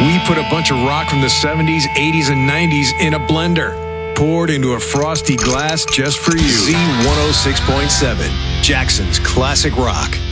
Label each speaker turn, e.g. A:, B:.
A: We put a bunch of rock from the 70s, 80s, and 90s in a blender, poured into a frosty glass just for you. Z106.7, Jackson's Classic Rock.